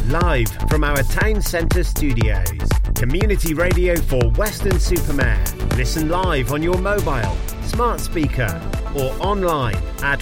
Live from our town centre studios. Community radio for Weston-super-Mare. Listen live on your mobile, smart speaker or online at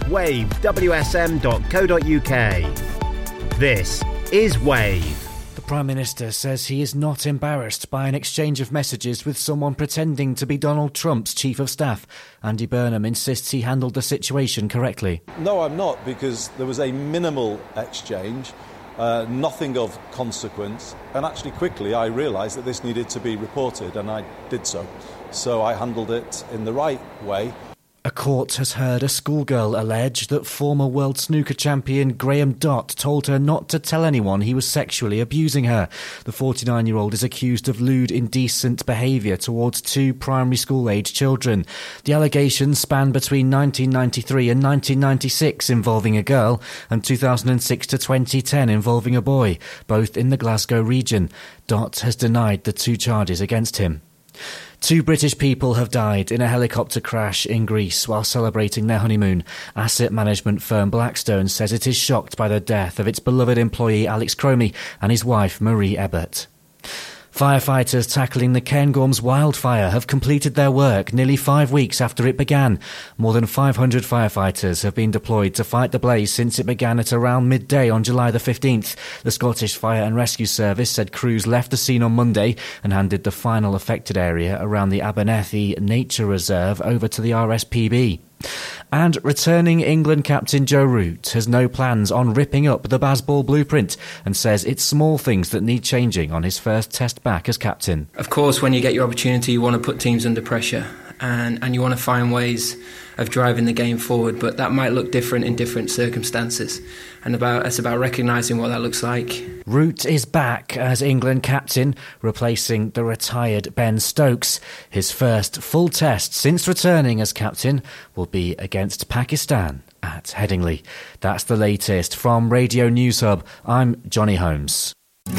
wavewsm.co.uk. This is Wave. The Prime Minister says he is not embarrassed by an exchange of messages with someone pretending to be Donald Trump's Chief of Staff. Andy Burnham insists he handled the situation correctly. No, I'm not, because there was a minimal exchange, nothing of consequence, and actually quickly I realised that this needed to be reported, and I did so. So I handled it in the right way. A court has heard a schoolgirl allege that former world snooker champion Graham Dott told her not to tell anyone he was sexually abusing her. The 49-year-old is accused of lewd, indecent behaviour towards two primary school-age children. The allegations span between 1993 and 1996 involving a girl and 2006 to 2010 involving a boy, both in the Glasgow region. Dott has denied the two charges against him. Two British people have died in a helicopter crash in Greece while celebrating their honeymoon. Asset management firm Blackstone says it is shocked by the death of its beloved employee Alex Cromie and his wife Marie Ebert. Firefighters tackling the Cairngorms wildfire have completed their work nearly 5 weeks after it began. More than 500 firefighters have been deployed to fight the blaze since it began at around midday on July the 15th. The Scottish Fire and Rescue Service said crews left the scene on Monday and handed the final affected area around the Abernethy Nature Reserve over to the RSPB. And returning England captain Joe Root has no plans on ripping up the Bazball blueprint and says it's small things that need changing on his first test back as captain. Of course, when you get your opportunity, you want to put teams under pressure and you want to find ways of driving the game forward, but that might look different in different circumstances. And it's about recognising what that looks like. Root is back as England captain, replacing the retired Ben Stokes. His first full test since returning as captain will be against Pakistan at Headingley. That's the latest from Radio News Hub. I'm Johnny Holmes.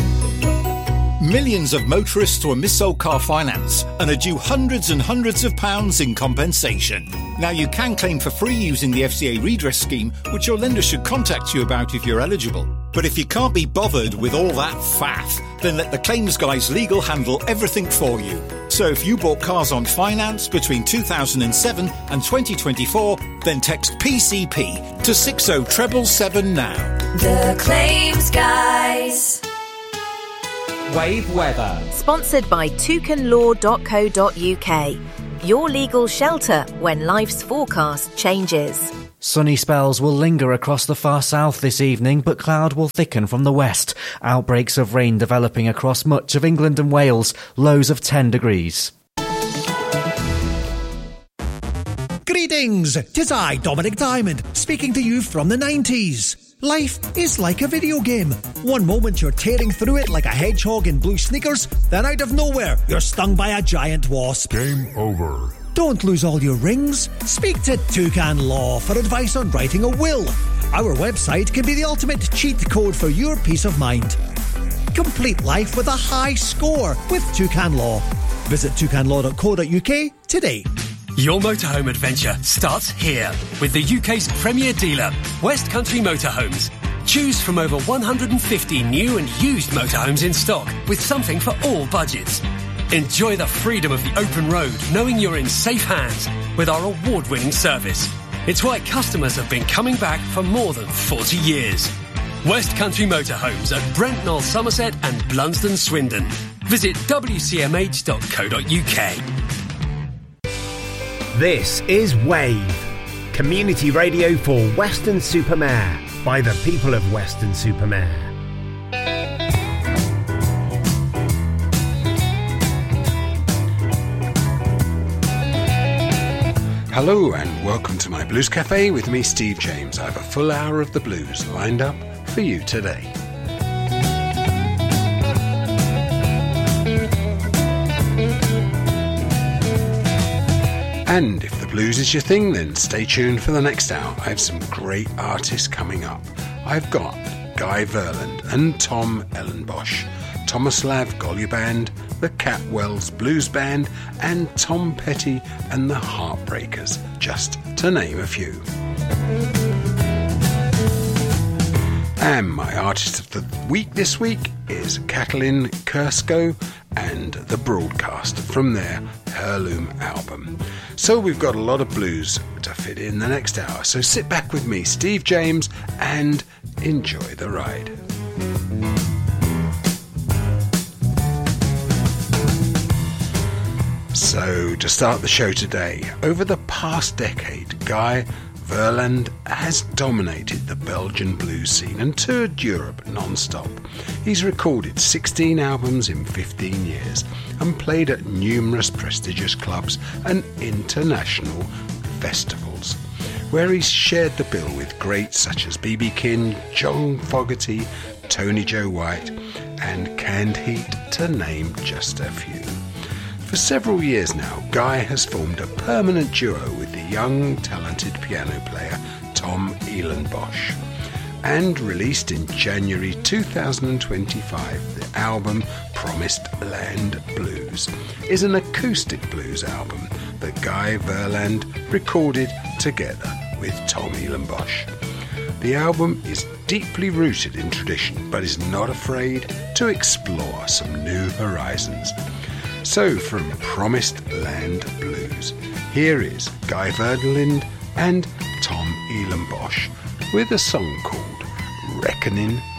Millions of motorists were mis-sold car finance and are due hundreds and hundreds of pounds in compensation. Now you can claim for free using the FCA redress scheme, which your lender should contact you about if you're eligible. But if you can't be bothered with all that faff, then let the claims guys legal handle everything for you. So if you bought cars on finance between 2007 and 2024, then text PCP to 60777 now. The Claims Guys. Wave weather. Sponsored by toucanlaw.co.uk. Your legal shelter when life's forecast changes. Sunny spells will linger across the far south this evening, but cloud will thicken from the west. Outbreaks of rain developing across much of England and Wales, lows of 10 degrees. Greetings, 'tis I, Dominic Diamond, speaking to you from the 90s. Life is like a video game. One moment you're tearing through it like a hedgehog in blue sneakers, then out of nowhere you're stung by a giant wasp. Game over. Don't lose all your rings. Speak to Toucan Law for advice on writing a will. Our website can be the ultimate cheat code for your peace of mind. Complete life with a high score with Toucan Law. Visit toucanlaw.co.uk today. Your motorhome adventure starts here with the UK's premier dealer, West Country Motorhomes. Choose from over 150 new and used motorhomes in stock with something for all budgets. Enjoy the freedom of the open road, knowing you're in safe hands with our award-winning service. It's why customers have been coming back for more than 40 years. West Country Motorhomes at Brentnall, Somerset and Blunsdon, Swindon. Visit wcmh.co.uk. This is Wave, community radio for Weston-super-Mare by the people of Weston-super-Mare. Hello and welcome to my Blues Cafe with me, Steve James. I have a full hour of the blues lined up for you today. And if the blues is your thing, then stay tuned for the next hour. I have some great artists coming up. I've got Guy Verland and Tom Ellenbosch, Tomislav Golya Band, the Catwells Blues Band, and Tom Petty and the Heartbreakers, just to name a few. And my artist of the week this week is Katalin Kursko and The Broadcaster from their Heirloom album. So we've got a lot of blues to fit in the next hour, so sit back with me, Steve James, and enjoy the ride. So, to start the show today, over the past decade, Guy Verland has dominated the Belgian blues scene and toured Europe non-stop. He's recorded 16 albums in 15 years and played at numerous prestigious clubs and international festivals, where he's shared the bill with greats such as B.B. King, John Fogerty, Tony Joe White and Canned Heat, to name just a few. For several years now, Guy has formed a permanent duo with the young, talented piano player Tom Ehlenbosch. And released in January 2025, the album Promised Land Blues is an acoustic blues album that Guy Verland recorded together with Tom Ehlenbosch. The album is deeply rooted in tradition, but is not afraid to explore some new horizons. So, from Promised Land Blues, here is Guy Verland and Tom Ehlenbosch with a song called Reckoning